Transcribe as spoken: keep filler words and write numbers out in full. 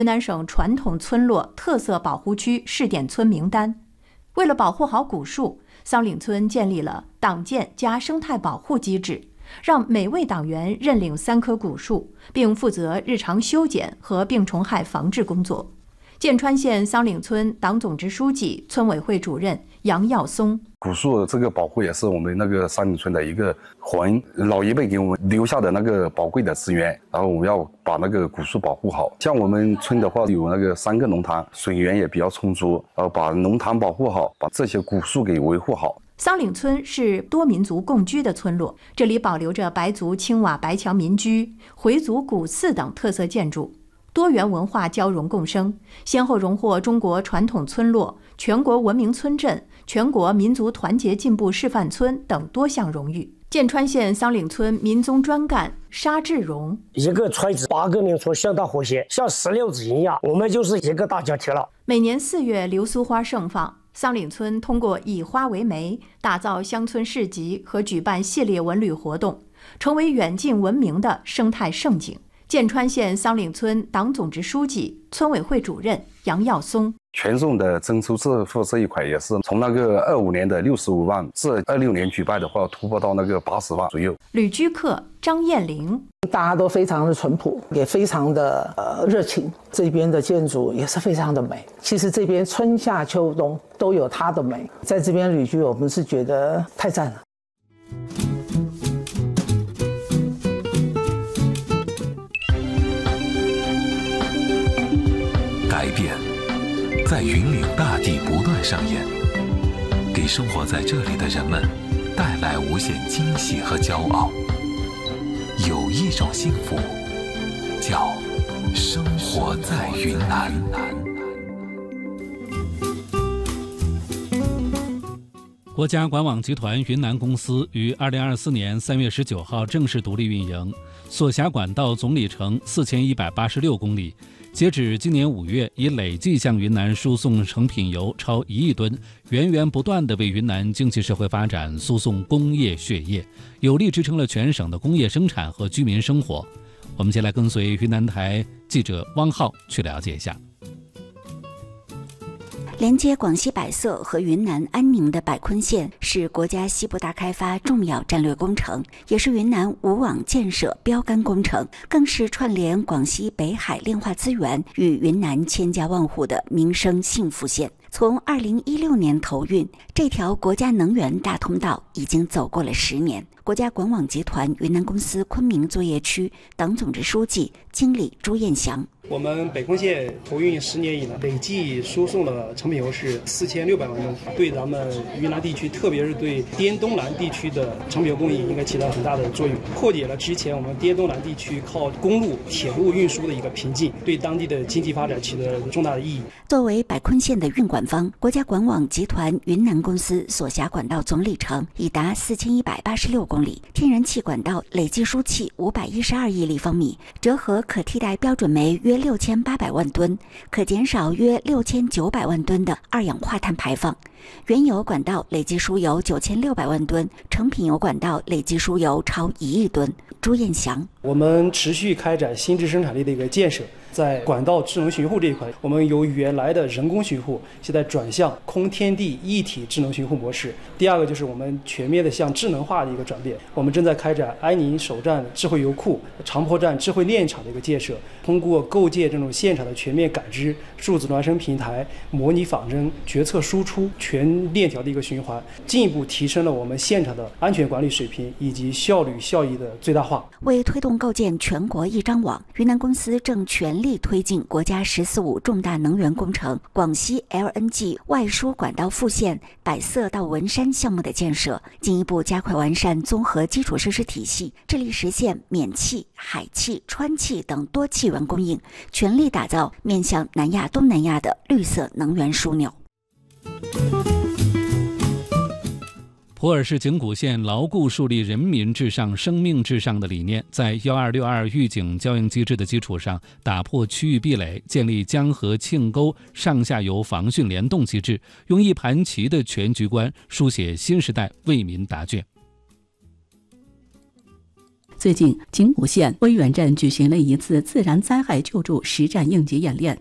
云南省传统村落特色保护区试点村名单。为了保护好古树，桑岭村建立了党建加生态保护机制，让每位党员认领三棵古树，并负责日常修剪和病虫害防治工作。剑川县桑岭村党总支书记、村委会主任杨耀松： 古树这个保护也是我们那个桑岭村的一个魂，老一辈给我们留下的那个宝贵的资源，然后我们要把那个古树保护好。像我们村的话，有那个三个农塘，水源也比较充足，然后把农塘保护好，把这些古树给维护好。 桑岭村是多民族共居的村落，这里保留着白族青瓦白墙民居、回族古寺等特色建筑。多元文化交融共生，先后荣获中国传统村落、全国文明村镇、全国民族团结进步示范村等多项荣誉。剑川县桑岭村民宗专干沙志荣： 一个村子八个民族相当和谐，像石榴子一样，我们就是一个大家庭了。 每年四月流苏花盛放，桑岭村通过以花为媒，打造乡村市集和举办系列文旅活动，成为远近闻名的生态胜景。剑川县桑岭村党总支书记、村委会主任杨耀松： 群众的增收致富这一块也是从那个二五年的六十五万至二六年举办的话，突破到那个八十万左右。 旅居客张艳玲： 大家都非常的淳朴，也非常的呃热情。这边的建筑也是非常的美。其实这边春夏秋冬都有它的美，在这边旅居，我们是觉得太赞了。 改变在云岭大地不断上演，给生活在这里的人们带来无限惊喜和骄傲。有一种幸福，叫生活在云南。 国家管网集团云南公司于二零二四年三月十九号正式独立运营，所辖管道总里程四千一百八十六公里。截止今年五月，已累计向云南输送成品油超一亿吨，源源不断地为云南经济社会发展输送工业血液，有力支撑了全省的工业生产和居民生活。我们接下来跟随云南台记者汪浩去了解一下。 连接广西百色和云南安宁的百坤线是国家西部大开发重要战略工程，也是云南五网建设标杆工程，更是串联广西北海炼化资源与云南千家万户的民生幸福线。从二零一六年投运，这条国家能源大通道已经走过了十年。国家管网集团云南公司昆明作业区党总支书记、经理朱彦祥： 我们北昆县投运十年以来，累计输送的成品油是四千六百万吨，对咱们云南地区，特别是对滇东南地区的成品油供应应该起到很大的作用，破解了之前我们滇东南地区靠公路、铁路运输的一个瓶颈，对当地的经济发展起了重大的意义。 作为百坤县的运管方，国家管网集团云南公司所辖管道总里程已达四千一百八十六公里，天然气管道累计输气五百一十二亿立方米，折合可替代标准煤约六千八百万吨，可减少约六千九百万吨的二氧化碳排放。原油管道累计输油九千六百万吨，成品油管道累计输油超一亿吨。朱彦祥： 我们持续开展新质生产力的一个建设，在管道智能巡护这一块，我们由原来的人工巡护，现在转向空天地一体智能巡护模式。第二个就是我们全面的向智能化的一个转变，我们正在开展安宁首站智慧油库、长坡站智慧炼厂的一个建设，通过构建这种现场的全面感知、数字孪生平台、模拟仿真、决策输出全链条的一个循环，进一步提升了我们现场的安全管理水平以及效率效益的最大化。 为推动构建全国一张网，云南公司正全力推进国家“十四五”重大能源工程广西 L N G 外输管道副线百色到文山项目的建设，进一步加快完善综合基础设施体系，致力实现免气、海气、川气等多气源供应，全力打造面向南亚、东南亚的绿色能源枢纽。 普洱市景谷县牢固树立人民至上、生命至上的理念，在一二六二预警交应机制的基础上，打破区域壁垒，建立江河庆沟上下游防汛联动机制，用一盘棋的全局观书写新时代为民答卷。 最近，景武县威远镇举行了一次自然灾害救助实战应急演练，